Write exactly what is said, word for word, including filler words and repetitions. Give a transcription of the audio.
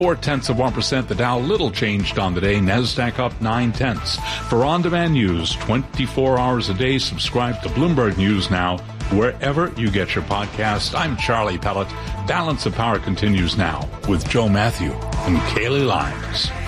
Four tenths of one percent. The Dow little changed on the day. NASDAQ up nine tenths. For on-demand news, twenty-four hours a day, subscribe to Bloomberg News Now, wherever you get your podcast. I'm Charlie Pellet. Balance of Power continues now with Joe Matthew and Kaylee Lyons.